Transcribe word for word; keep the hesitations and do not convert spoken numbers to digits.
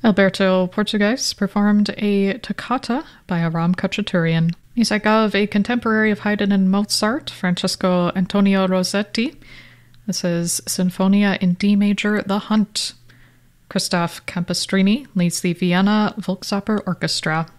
Alberto Portuguese performed a toccata by Aram Khachaturian. Music of a contemporary of Haydn and Mozart, Francesco Antonio Rossetti. This is Sinfonia in D major, The Hunt. Christoph Campestrini leads the Vienna Volksoper Orchestra.